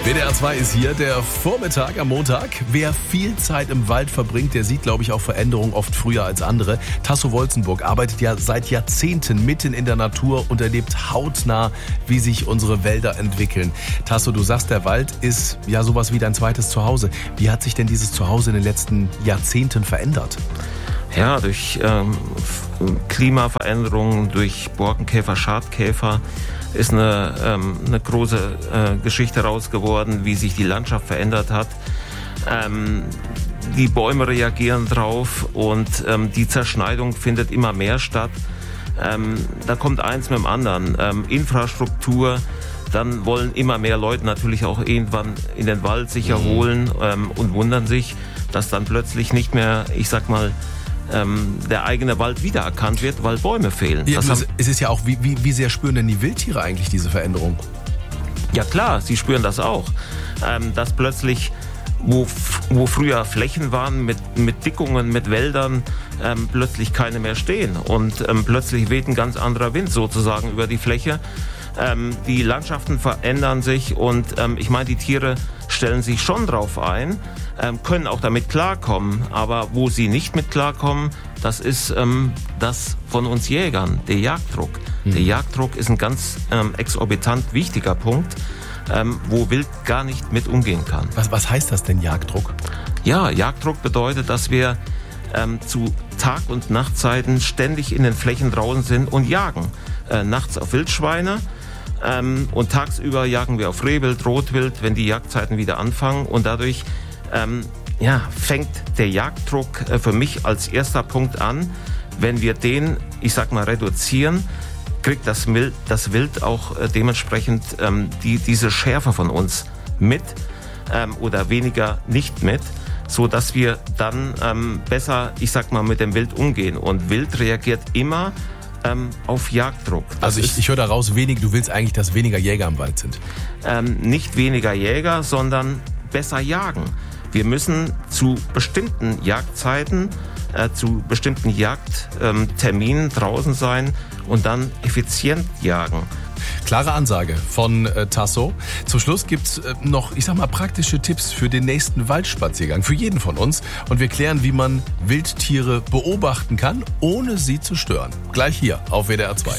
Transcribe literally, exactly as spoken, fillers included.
W D R zwei ist hier, der Vormittag am Montag. Wer viel Zeit im Wald verbringt, der sieht, glaube ich, auch Veränderungen oft früher als andere. Tasso Wolzenburg arbeitet ja seit Jahrzehnten mitten in der Natur und erlebt hautnah, wie sich unsere Wälder entwickeln. Tasso, du sagst, der Wald ist ja sowas wie dein zweites Zuhause. Wie hat sich denn dieses Zuhause in den letzten Jahrzehnten verändert? Ja, durch ähm, Klimaveränderungen, durch Borkenkäfer, Schadkäfer ist eine, ähm, eine große äh, Geschichte raus geworden, wie sich die Landschaft verändert hat. Ähm, die Bäume reagieren drauf und ähm, die Zerschneidung findet immer mehr statt. Ähm, da kommt eins mit dem anderen. Ähm, Infrastruktur, dann wollen immer mehr Leute natürlich auch irgendwann in den Wald sich erholen ähm, und wundern sich, dass dann plötzlich nicht mehr, ich sag mal, Ähm, der eigene Wald wiedererkannt wird, weil Bäume fehlen. Ja, das es, haben, es ist ja auch, wie, wie, wie sehr spüren denn die Wildtiere eigentlich diese Veränderung? ja klar, sie spüren das auch. Ähm, dass plötzlich, wo, wo früher Flächen waren mit, mit Dickungen, mit Wäldern, ähm, plötzlich keine mehr stehen. Und ähm, plötzlich weht ein ganz anderer Wind sozusagen über die Fläche. Ähm, die Landschaften verändern sich und ähm, ich meine, die Tiere stellen sich schon drauf ein, ähm, können auch damit klarkommen, aber wo sie nicht mit klarkommen, das ist ähm, das von uns Jägern, der Jagddruck. Mhm. Der Jagddruck ist ein ganz ähm, exorbitant wichtiger Punkt, ähm, wo Wild gar nicht mit umgehen kann. Was, was heißt das denn, Jagddruck? Ja, Jagddruck bedeutet, dass wir ähm, zu Tag- und Nachtzeiten ständig in den Flächen draußen sind und jagen. Äh, nachts auf Wildschweine, Ähm, und tagsüber jagen wir auf Rehwild, Rotwild, wenn die Jagdzeiten wieder anfangen. Und dadurch ähm, ja, fängt der Jagddruck äh, für mich als erster Punkt an. Wenn wir den, ich sag mal, reduzieren, kriegt das Wild, das Wild auch äh, dementsprechend ähm, die, diese Schärfe von uns mit ähm, oder weniger nicht mit, so dass wir dann ähm, besser, ich sag mal, mit dem Wild umgehen. Und Wild reagiert immer Ähm, auf Jagddruck. Das also ich, ich höre daraus, wenig, du willst eigentlich, dass weniger Jäger im Wald sind. Ähm, nicht weniger Jäger, sondern besser jagen. Wir müssen zu bestimmten Jagdzeiten, äh, zu bestimmten Jagdterminen ähm, draußen sein und dann effizient jagen. Klare Ansage von äh, Tasso. Zum Schluss gibt's äh, noch, ich sag mal, praktische Tipps für den nächsten Waldspaziergang, für jeden von uns. Und wir klären, wie man Wildtiere beobachten kann, ohne sie zu stören. Gleich hier auf W D R zwei.